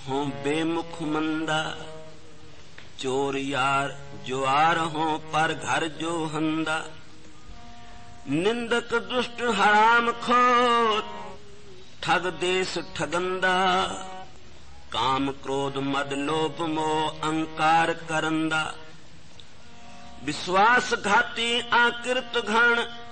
हों बेमुख मंदा। चोर यार जुआर हों पर घर जो हंदा। निंदक दुष्ट हराम खोर ठग देश ठगंदा। काम क्रोध मद लोभ मोह अहंकार करंदा। विश्वास घाती आकृत घण